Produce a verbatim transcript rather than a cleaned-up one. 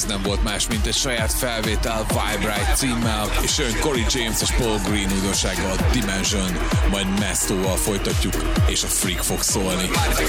nem volt más, mint egy saját felvétel Vibrite címmel, és jön Corey James és Paul Green újdonsággal, Dimension, majd Mestoval folytatjuk, és a Freak fog szólni.